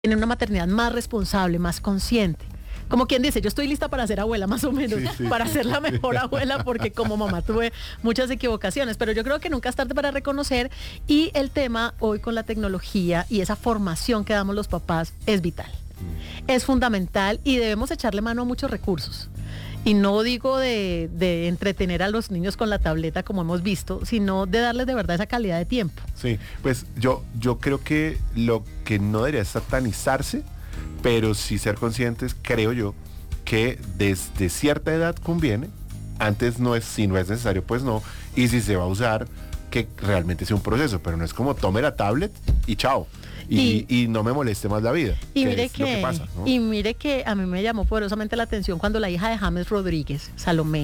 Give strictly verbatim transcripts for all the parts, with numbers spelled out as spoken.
tener una maternidad más responsable, más consciente. Como quien dice, yo estoy lista para ser abuela, más o menos, Sí, sí. para ser la mejor abuela, porque como mamá tuve muchas equivocaciones, pero yo creo que nunca es tarde para reconocer, y el tema hoy con la tecnología y esa formación que damos los papás es vital, es fundamental, y debemos echarle mano a muchos recursos. Y no digo de, de entretener a los niños con la tableta como hemos visto, sino de darles de verdad esa calidad de tiempo. Sí, pues yo, yo creo que lo que no debería satanizarse, pero sí ser conscientes, creo yo, que desde cierta edad conviene. Antes no es, si no es necesario, pues no. Y si se va a usar, que realmente sea un proceso, pero no es como tome la tablet y chao. Y, y, y no me moleste más la vida. Y que mire es que, lo que pasa, ¿no? y mire que a mí me llamó poderosamente la atención cuando la hija de James Rodríguez, Salomé,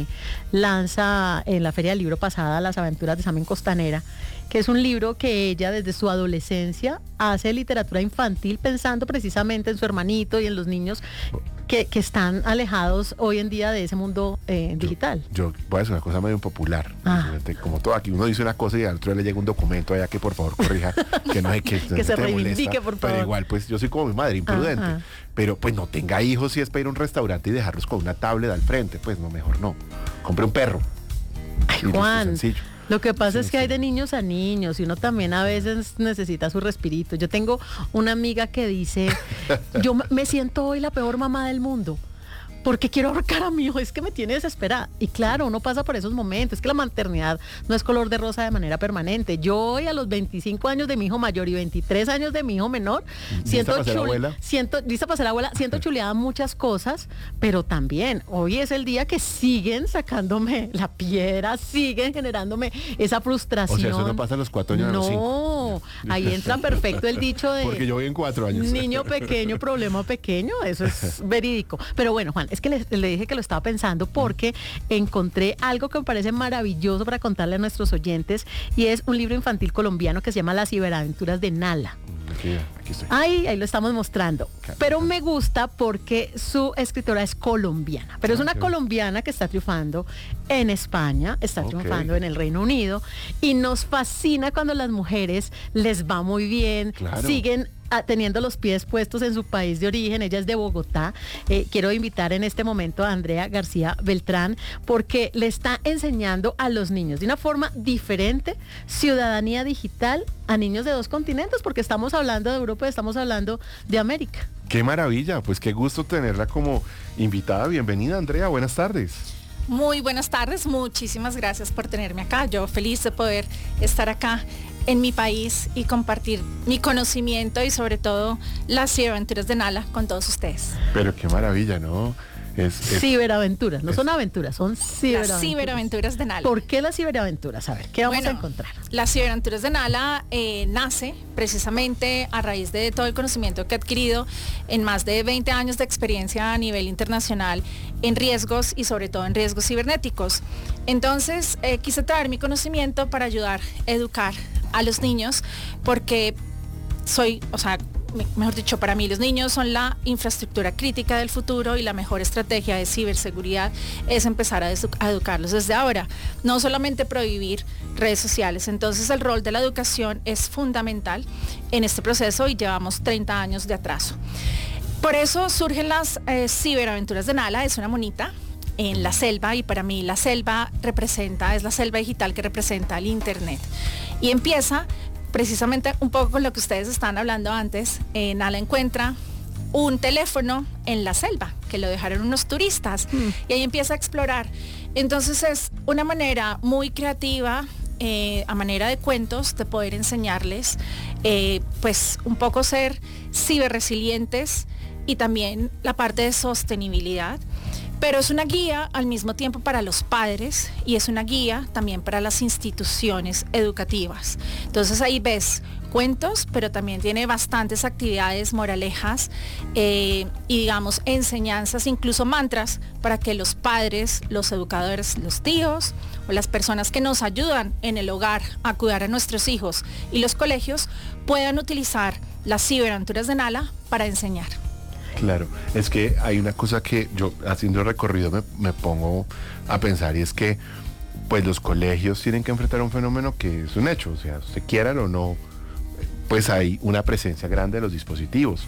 lanza en la Feria del Libro pasada Las aventuras de Sam en Costanera, que es un libro que ella desde su adolescencia hace literatura infantil pensando precisamente en su hermanito y en los niños que, que están alejados hoy en día de ese mundo eh, digital. Yo, yo voy a decir una cosa medio impopular. Ah. Como todo, aquí uno dice una cosa y al otro le llega un documento allá que por favor corrija, que no hay que, que se te reivindique, molesta, por favor. Pero igual, pues yo soy como mi madre, imprudente. Ajá. Pero pues no tenga hijos si es para ir a un restaurante y dejarlos con una tablet al frente. Pues no, mejor no. Compre un perro. Ay, Y listo, Juan, sencillo. lo que pasa Sí, es que sí. hay de niños a niños y uno también a veces necesita su respirito. Yo tengo una amiga que dice, yo me- me siento hoy la peor mamá del mundo, porque quiero ahorcar a mi hijo, es que me tiene desesperada. Y claro, uno pasa por esos momentos, es que la maternidad no es color de rosa de manera permanente. Yo hoy a los veinticinco años de mi hijo mayor y veintitrés años de mi hijo menor, ¿Lista siento, para ser chul- abuela? siento, lista para ser abuela, siento chuleada muchas cosas, pero también hoy es el día que siguen sacándome la piedra, siguen generándome esa frustración. O sea, eso no pasa a los cuatro años, a los cinco. No, ahí entra perfecto el dicho de Porque yo voy en cuatro años. niño pequeño, problema pequeño, eso es verídico. Pero bueno, Juan, es que le, le dije que lo estaba pensando porque encontré algo que me parece maravilloso para contarle a nuestros oyentes, y es un libro infantil colombiano que se llama Las ciberaventuras de Nala. Aquí, aquí estoy. Ahí, ahí lo estamos mostrando. Pero me gusta porque su escritora es colombiana. Pero es una Ok. colombiana que está triunfando en España, está Ok. triunfando en el Reino Unido. Y nos fascina cuando las mujeres les va muy bien, Claro. siguen ah, teniendo los pies puestos en su país de origen. Ella es de Bogotá. Eh, quiero invitar en este momento a Andrea García Beltrán porque le está enseñando a los niños de una forma diferente ciudadanía digital a niños de dos continentes, porque estamos hablando de Europa y estamos hablando de América. Qué maravilla, pues qué gusto tenerla como invitada. Bienvenida, Andrea, buenas tardes. Muy buenas tardes, muchísimas gracias por tenerme acá. Yo feliz de poder estar acá en mi país y compartir mi conocimiento y sobre todo las ciberaventuras de Nala con todos ustedes. Pero qué maravilla, ¿no? Es, es- Ciberaventuras, no son aventuras, son Las ciberaventuras. ciberaventuras de Nala. ¿Por qué las ciberaventuras? A ver, ¿qué vamos Bueno, a encontrar? Las ciberaventuras de Nala eh, nace precisamente a raíz de todo el conocimiento que he adquirido en más de veinte años de experiencia a nivel internacional en riesgos y sobre todo en riesgos cibernéticos. Entonces eh, quise traer mi conocimiento para ayudar a educar a los niños, porque soy, o sea, me- mejor dicho, para mí los niños son la infraestructura crítica del futuro y la mejor estrategia de ciberseguridad es empezar a, edu- a educarlos desde ahora, no solamente prohibir redes sociales. Entonces el rol de la educación es fundamental en este proceso y llevamos treinta años de atraso. Por eso surgen las eh, ciberaventuras de Nala. Es una monita en la selva y para mí la selva representa, es la selva digital que representa el internet. Y empieza precisamente un poco con lo que ustedes estaban hablando antes. Eh, Nala encuentra un teléfono en la selva que lo dejaron unos turistas Mm. y ahí empieza a explorar. Entonces es una manera muy creativa, eh, a manera de cuentos, de poder enseñarles eh, pues un poco ser ciberresilientes y también la parte de sostenibilidad. Pero es una guía al mismo tiempo para los padres y es una guía también para las instituciones educativas. Entonces ahí ves cuentos, pero también tiene bastantes actividades, moralejas eh, y digamos enseñanzas, incluso mantras para que los padres, los educadores, los tíos o las personas que nos ayudan en el hogar a cuidar a nuestros hijos y los colegios puedan utilizar las ciberaventuras de Nala para enseñar. Claro, es que hay una cosa que yo haciendo el recorrido me, me pongo a pensar, y es que pues los colegios tienen que enfrentar un fenómeno que es un hecho, o sea, se quieran o no, pues hay una presencia grande de los dispositivos.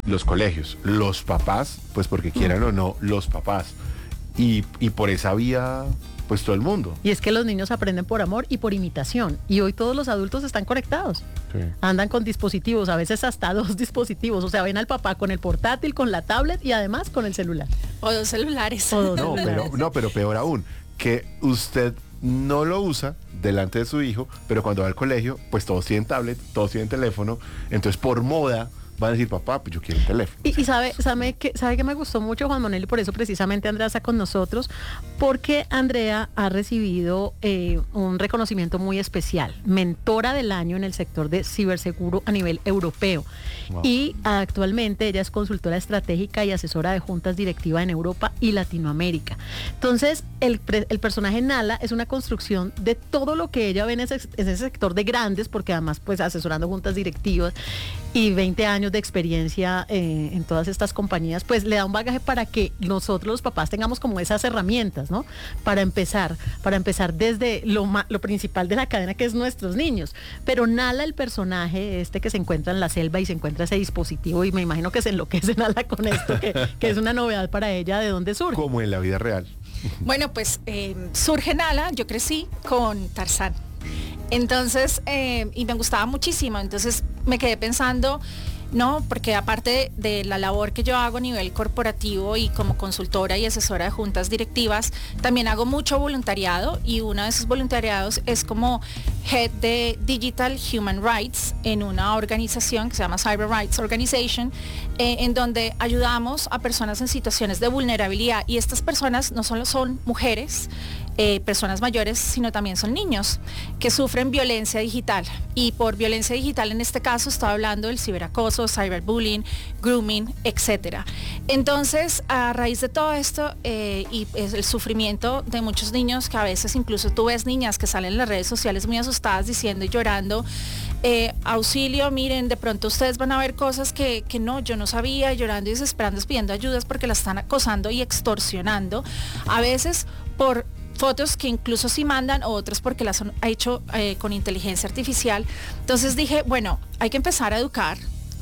los colegios, los papás, pues porque quieran o no, los papás. Y, y por esa vía, pues todo el mundo. Y es que los niños aprenden por amor y por imitación. Y hoy todos los adultos están conectados. Sí. Andan con dispositivos, a veces hasta dos dispositivos. O sea, ven al papá con el portátil, con la tablet y además con el celular. O dos celulares. O dos no, celulares. Pero, no, pero peor aún, que usted no lo usa delante de su hijo, pero cuando va al colegio, pues todos tienen tablet, todos tienen teléfono. Entonces, por moda, van a decir, papá, pues yo quiero un teléfono. Y, y sabe, sabe que sabe que me gustó mucho, Juan Manuel, y por eso precisamente Andrea está con nosotros, porque Andrea ha recibido eh, un reconocimiento muy especial, mentora del año en el sector de ciberseguro a nivel europeo. Wow. Y actualmente ella es consultora estratégica y asesora de juntas directivas en Europa y Latinoamérica. Entonces, el, el personaje Nala es una construcción de todo lo que ella ve en ese, en ese sector de grandes, porque además pues asesorando juntas directivas y veinte años de experiencia eh, en todas estas compañías, pues le da un bagaje para que nosotros los papás tengamos como esas herramientas, ¿no? Para empezar, para empezar desde lo, lo principal de la cadena, que es nuestros niños. Pero Nala, el personaje este que se encuentra en la selva y se encuentra ese dispositivo, y me imagino que se enloquece Nala con esto, que, que es una novedad para ella, ¿de dónde surge? Como en la vida real. Bueno, pues eh, surge Nala, yo crecí con Tarzán. Entonces, eh, y me gustaba muchísimo, entonces me quedé pensando, no, porque aparte de la labor que yo hago a nivel corporativo y como consultora y asesora de juntas directivas, también hago mucho voluntariado, y uno de esos voluntariados es como Head de Digital Human Rights en una organización que se llama Cyber Rights Organization, eh, en donde ayudamos a personas en situaciones de vulnerabilidad, y estas personas no solo son mujeres, Eh, personas mayores, sino también son niños que sufren violencia digital. Y por violencia digital en este caso estoy hablando del ciberacoso, cyberbullying, grooming, etcétera. Entonces, a raíz de todo esto eh, y es el sufrimiento de muchos niños, que a veces incluso tú ves niñas que salen en las redes sociales muy asustadas diciendo y llorando, eh, auxilio, miren, de pronto ustedes van a ver cosas que, que no, yo no sabía, llorando y desesperando, pidiendo ayudas porque las están acosando y extorsionando, a veces por fotos que incluso sí mandan, o otras porque las han hecho eh, con inteligencia artificial. Entonces dije, bueno, hay que empezar a educar.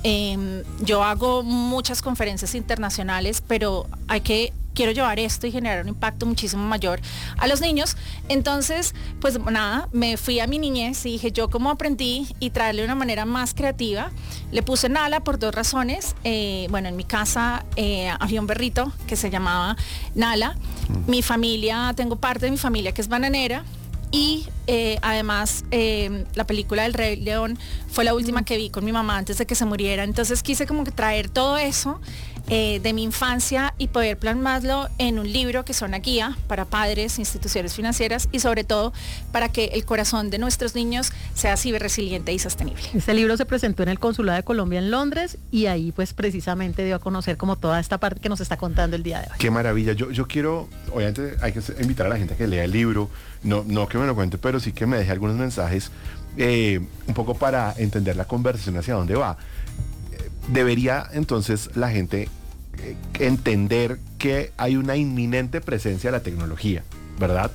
Eh, yo hago muchas conferencias internacionales, pero hay que quiero llevar esto y generar un impacto muchísimo mayor a los niños. Entonces, pues nada, me fui a mi niñez y dije, yo cómo aprendí, y traerle una manera más creativa. Le puse Nala por dos razones. Eh, bueno, en mi casa eh, había un perrito que se llamaba Nala. Mm. Mi familia, tengo parte de mi familia que es bananera. Y eh, además eh, la película del Rey León fue la última que vi con mi mamá antes de que se muriera. Entonces quise como que traer todo eso eh, de mi infancia y poder plasmarlo en un libro que es una guía para padres, instituciones financieras, y sobre todo para que el corazón de nuestros niños sea ciberresiliente y sostenible. Este libro se presentó en el Consulado de Colombia en Londres, y ahí pues precisamente dio a conocer como toda esta parte que nos está contando el día de hoy. Qué maravilla. Yo, yo quiero, obviamente hay que invitar a la gente a que lea el libro. No, no que me lo cuente, pero sí que me deje algunos mensajes eh, un poco para entender la conversación hacia dónde va. Eh, debería entonces la gente eh, entender que hay una inminente presencia de la tecnología, ¿verdad?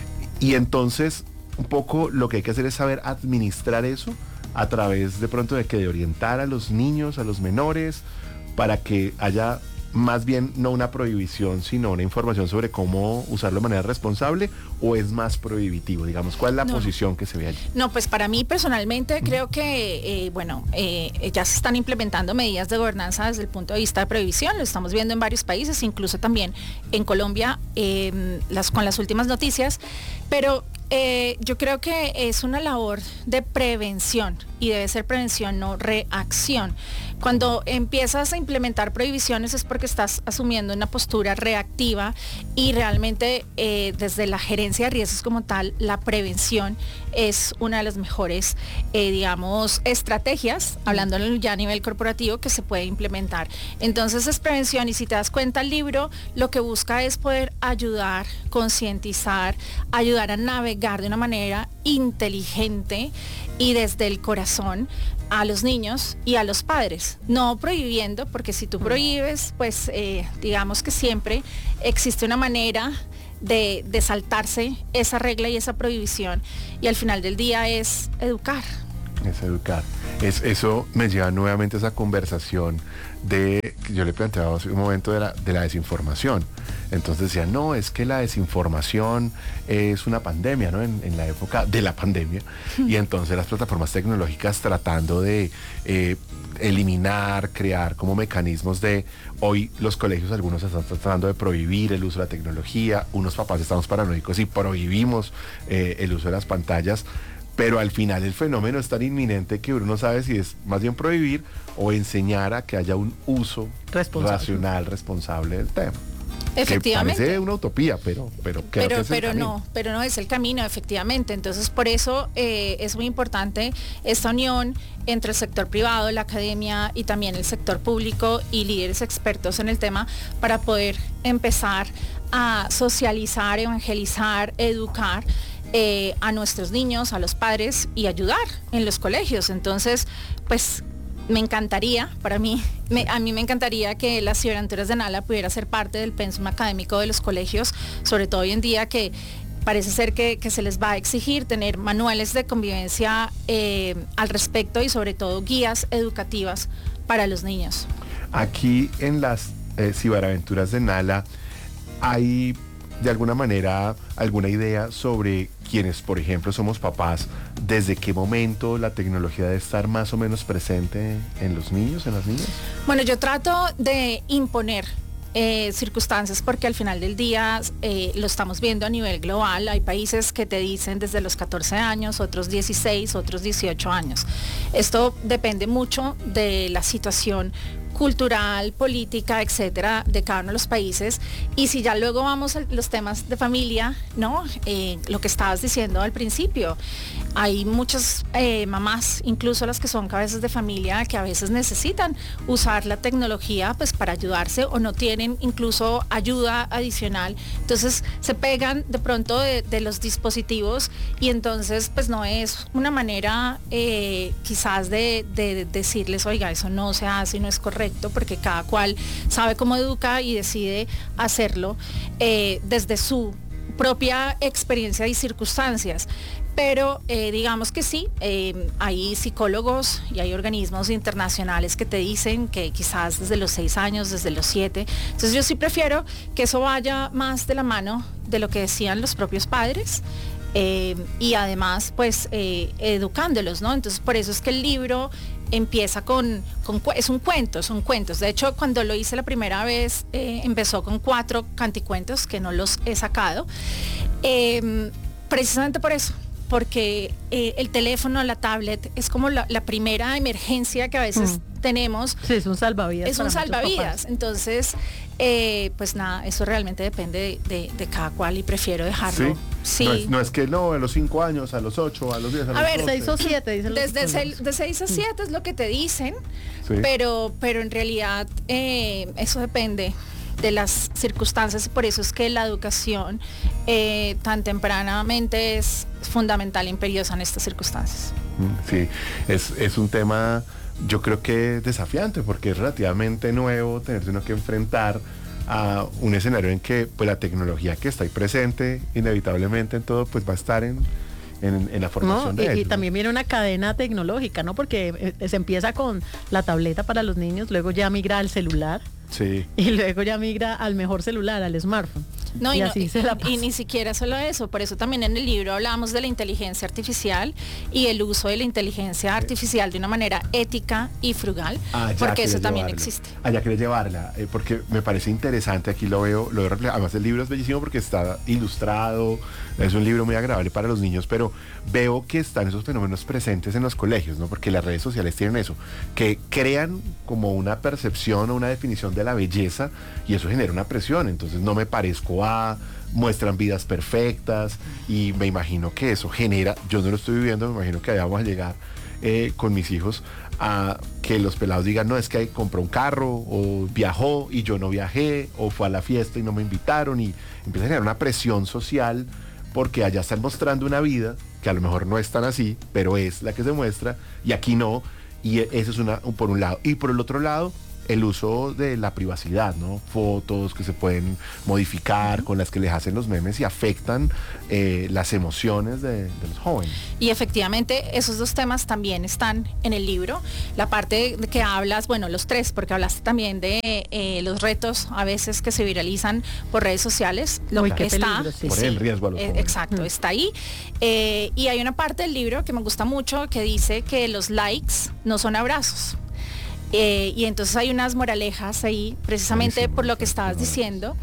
Y entonces un poco lo que hay que hacer es saber administrar eso a través de pronto de que de orientar a los niños, a los menores, para que haya más bien no una prohibición, sino una información sobre cómo usarlo de manera responsable, o es más prohibitivo, digamos, ¿cuál es la no, posición que se ve allí? No, pues para mí personalmente mm. creo que, eh, bueno, eh, ya se están implementando medidas de gobernanza desde el punto de vista de prohibición, lo estamos viendo en varios países, incluso también en Colombia, eh, las, con las últimas noticias, pero eh, yo creo que es una labor de prevención, y debe ser prevención, no reacción. Cuando empiezas a implementar prohibiciones es porque estás asumiendo una postura reactiva, y realmente eh, desde la gerencia de riesgos como tal, la prevención es una de las mejores, eh, digamos, estrategias, hablando ya a nivel corporativo, que se puede implementar. Entonces es prevención, y si te das cuenta, el libro lo que busca es poder ayudar, concientizar, ayudar a navegar de una manera inteligente y desde el corazón a los niños y a los padres, no prohibiendo, porque si tú prohíbes, pues eh, digamos que siempre existe una manera de, de saltarse esa regla y esa prohibición, y al final del día es educar. Es educar. Es, eso me lleva nuevamente a esa conversación de, que yo le planteaba hace un momento de la, de la desinformación. Entonces decía, no, es que la desinformación es una pandemia, ¿no? En, en la época de la pandemia. Y entonces las plataformas tecnológicas tratando de eh, eliminar, crear como mecanismos de, hoy los colegios, algunos están tratando de prohibir el uso de la tecnología, unos papás estamos paranoicos y prohibimos eh, el uso de las pantallas. Pero al final el fenómeno es tan inminente que uno no sabe si es más bien prohibir o enseñar a que haya un uso responsable. racional, responsable del tema. Efectivamente. Que parece una utopía, pero pero creo pero, que es el pero camino. no, pero no es el camino, efectivamente. Entonces, por eso eh, es muy importante esta unión entre el sector privado, la academia y también el sector público y líderes expertos en el tema para poder empezar a socializar, evangelizar, educar Eh, a nuestros niños, a los padres y ayudar en los colegios. Entonces, pues me encantaría, para mí, me, a mí me encantaría que las ciberaventuras de Nala pudiera ser parte del pensum académico de los colegios, sobre todo hoy en día que parece ser que, que se les va a exigir tener manuales de convivencia eh, al respecto y sobre todo guías educativas para los niños. Aquí en las eh, ciberaventuras de Nala hay de alguna manera alguna idea sobre quienes, por ejemplo, somos papás, desde qué momento la tecnología debe estar más o menos presente en los niños, en las niñas. Bueno, yo trato de imponer eh, circunstancias porque al final del día eh, lo estamos viendo a nivel global. Hay países que te dicen desde los catorce años, otros dieciséis, otros dieciocho años. Esto depende mucho de la situación cultural, política, etcétera, de cada uno de los países. Y si ya luego vamos a los temas de familia, ¿no? Eh, lo que estabas diciendo al principio, hay muchas eh, mamás, incluso las que son cabezas de familia, que a veces necesitan usar la tecnología pues para ayudarse o no tienen incluso ayuda adicional. Entonces se pegan de pronto de, de los dispositivos y entonces pues no es una manera eh, quizás de, de decirles, oiga, eso no se hace y no es correcto, porque cada cual sabe cómo educa y decide hacerlo eh, desde su propia experiencia y circunstancias. Pero eh, digamos que sí, eh, hay psicólogos y hay organismos internacionales que te dicen que quizás desde los seis años, desde los siete. Entonces yo sí prefiero que eso vaya más de la mano de lo que decían los propios padres. Eh, y además pues eh, educándolos, ¿no? Entonces por eso es que el libro empieza con, con es un cuento, son cuentos. De hecho, cuando lo hice la primera vez, eh, empezó con cuatro canticuentos que no los he sacado. Eh, precisamente por eso, porque eh, el teléfono, la tablet, es como la, la primera emergencia que a veces mm. tenemos. Sí, es un salvavidas. Es un salvavidas. Entonces, eh, pues nada, eso realmente depende de, de, de cada cual y prefiero dejarlo. Sí. Sí. No, es, no es que no, a los cinco años, a los ocho, a los diez, a, a los ver, seis o siete, dicen los desde seis, de seis a siete es lo que te dicen, sí. pero, pero en realidad eh, eso depende de las circunstancias y por eso es que la educación eh, tan tempranamente es fundamental e imperiosa en estas circunstancias. Sí, es, es un tema, yo creo que desafiante porque es relativamente nuevo tenerse uno que enfrentar a un escenario en que pues la tecnología que está ahí presente inevitablemente en todo pues va a estar en, en, en la formación no, de y, ellos. y también viene una cadena tecnológica, ¿no? Porque eh, se empieza con la tableta para los niños, luego ya migra al celular. Sí. Y luego ya migra al mejor celular, al smartphone. No, y, y no, así y, se la pasa. Y ni siquiera solo eso, por eso también en el libro hablamos de la inteligencia artificial y el uso de la inteligencia artificial de una manera ética y frugal, ah, porque eso también llevarla. existe. Ah, ya quería llevarla, eh, porque me parece interesante, aquí lo veo, lo veo reflejado. Además el libro es bellísimo porque está ilustrado, es un libro muy agradable para los niños, pero veo que están esos fenómenos presentes en los colegios, ¿no? Porque las redes sociales tienen eso, que crean como una percepción o una definición de la belleza y eso genera una presión, entonces no me parezco a, muestran vidas perfectas y me imagino que eso genera, yo no lo estoy viviendo, me imagino que allá vamos a llegar eh, con mis hijos a que los pelados digan, no, es que compró un carro o viajó y yo no viajé o fue a la fiesta y no me invitaron y empieza a generar una presión social porque allá están mostrando una vida que a lo mejor no es tan así, pero es la que se muestra y aquí no, y eso es una por un lado. Y por el otro lado, el uso de la privacidad, ¿no? Fotos que se pueden modificar, uh-huh. con las que les hacen los memes y afectan eh, las emociones de, de los jóvenes. Y efectivamente esos dos temas también están en el libro. La parte de que hablas, bueno, los tres, porque hablaste también de eh, los retos a veces que se viralizan por redes sociales, lo Uy, que está, peligro, sí. Por sí, el riesgo a los eh, jóvenes. exacto, está ahí. Eh, y hay una parte del libro que me gusta mucho que dice que los likes no son abrazos. Eh, y entonces hay unas moralejas ahí, precisamente Buenísimo, por lo que sí, estabas sí, diciendo.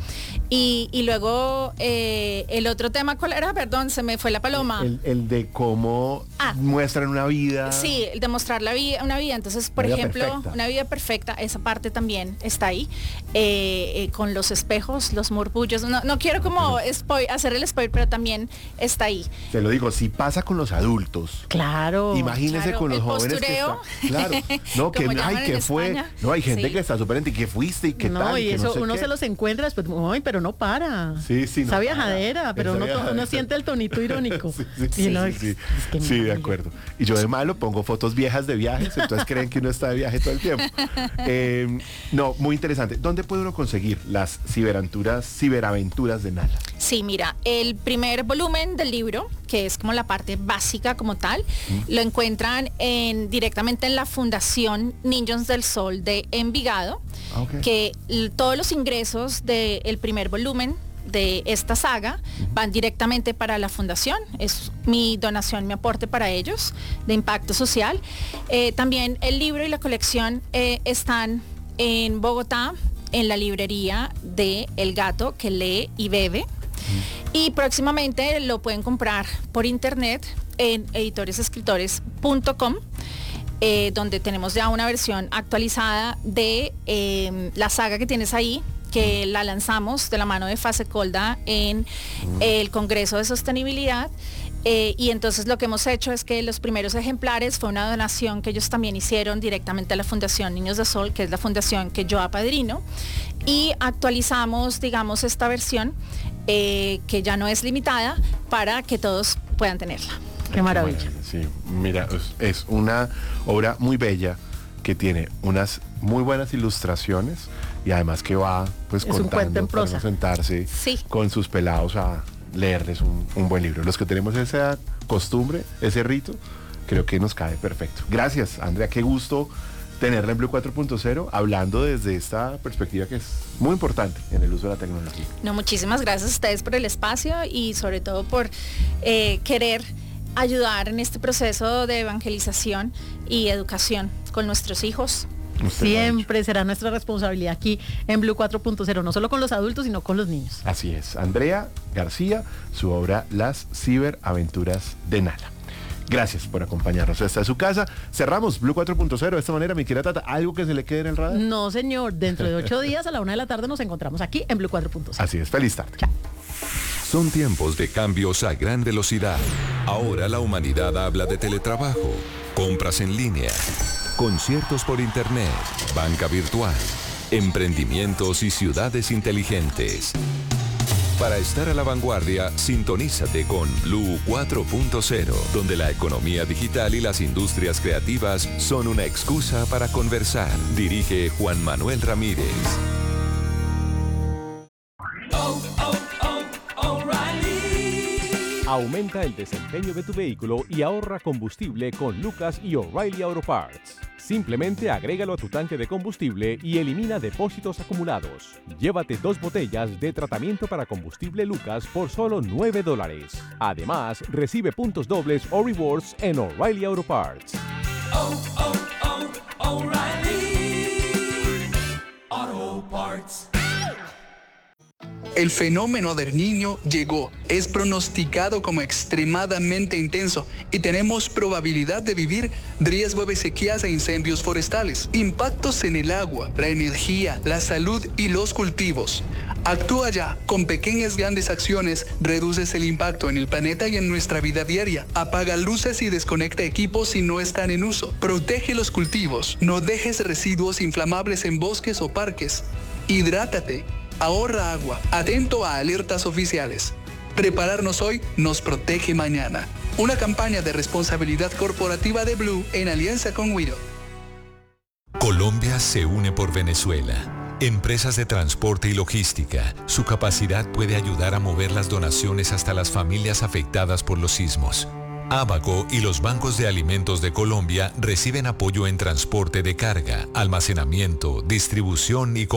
Y, y luego eh, el otro tema, ¿cuál era? Perdón, se me fue la paloma. El, el de cómo Ah. muestran una vida. Sí, el demostrar la vida, una vida. Entonces, por Una vida ejemplo, perfecta. una vida perfecta, esa parte también está ahí. Eh, eh, con los espejos, los murmullos. No, no quiero como spoil, hacer el spoiler, pero también está ahí. Te lo digo, si pasa con los adultos, Claro. imagínese claro, con los el jóvenes postureo. que están, claro, no, que Como llaman ay, en que fue, España. no, hay gente Sí. que está súper y que fuiste y que No, tal, y que eso no sé uno qué. se los encuentra después, ay, pero no para. Sí, sí, no Esa para. viajadera, pero Esa uno, to- uno viajadera. siente el tonito irónico. Sí, sí, Y sí, uno, sí, sí. es que Sí, de no, acuerdo. Y yo de malo pongo fotos viejas de viajes, entonces creen que uno está de viaje todo el tiempo. Eh, no, muy interesante. ¿Dónde puede uno conseguir las ciberaventuras, ciberaventuras de Nala? Sí, mira, el primer volumen del libro, que es como la parte básica como tal, mm. lo encuentran en, directamente en la Fundación Niños del Sol de Envigado, okay. que l- todos los ingresos del primer volumen de esta saga uh-huh. van directamente para la fundación, es mi donación, mi aporte para ellos de impacto social. Eh, también el libro y la colección eh, están en Bogotá, en la librería de El Gato que lee y bebe. Uh-huh. Y próximamente lo pueden comprar por internet en editores escritores punto com. Eh, donde tenemos ya una versión actualizada de eh, la saga que tienes ahí, que la lanzamos de la mano de Fasecolda en el Congreso de Sostenibilidad. Eh, y entonces lo que hemos hecho es que los primeros ejemplares fue una donación que ellos también hicieron directamente a la Fundación Niños de Sol, que es la fundación que yo apadrino, y actualizamos, digamos, esta versión eh, que ya no es limitada para que todos puedan tenerla. Qué maravilla. Sí, mira, es, es una obra muy bella que tiene unas muy buenas ilustraciones y además que va pues es un cuento en contando para prosa. uno sentarse Sí. con sus pelados a leerles un, un buen libro. Los que tenemos esa costumbre, ese rito, creo que nos cae perfecto. Gracias, Andrea, qué gusto tenerla en Blue cuatro punto cero, hablando desde esta perspectiva que es muy importante en el uso de la tecnología. No, muchísimas gracias a ustedes por el espacio y sobre todo por eh, querer ayudar en este proceso de evangelización y educación con nuestros hijos. Usted Siempre será nuestra responsabilidad aquí en Blue cuatro punto cero, no solo con los adultos, sino con los niños. Así es, Andrea García, su obra Las ciberaventuras de Nala. Gracias por acompañarnos hasta su casa. Cerramos Blue cuatro punto cero de esta manera, mi querida Tata. ¿Algo que se le quede en el radar? No, señor. Dentro de ocho días a la una de la tarde nos encontramos aquí en Blue cuatro punto cero. Así es, feliz tarde. Chao. Son tiempos de cambios a gran velocidad. Ahora la humanidad habla de teletrabajo, compras en línea, conciertos por internet, banca virtual, emprendimientos y ciudades inteligentes. Para estar a la vanguardia, sintonízate con Blue cuatro punto cero, donde la economía digital y las industrias creativas son una excusa para conversar. Dirige Juan Manuel Ramírez. Aumenta el desempeño de tu vehículo y ahorra combustible con Lucas y O'Reilly Auto Parts. Simplemente agrégalo a tu tanque de combustible y elimina depósitos acumulados. Llévate dos botellas de tratamiento para combustible Lucas por solo nueve dólares. Además, recibe puntos dobles o rewards en O'Reilly Auto Parts. Oh, oh, oh, O'Reilly Auto Parts. El fenómeno del Niño llegó, es pronosticado como extremadamente intenso y tenemos probabilidad de vivir riesgo de sequías e incendios forestales, impactos en el agua, la energía, la salud y los cultivos. Actúa ya, con pequeñas grandes acciones reduces el impacto en el planeta y en nuestra vida diaria. Apaga luces y desconecta equipos si no están en uso. Protege los cultivos, no dejes residuos inflamables en bosques o parques. Hidrátate. Ahorra agua. Atento a alertas oficiales. Prepararnos hoy nos protege mañana. Una campaña de responsabilidad corporativa de Blue en alianza con Wido. Colombia se une por Venezuela. Empresas de transporte y logística. Su capacidad puede ayudar a mover las donaciones hasta las familias afectadas por los sismos. Abaco y los bancos de alimentos de Colombia reciben apoyo en transporte de carga, almacenamiento, distribución y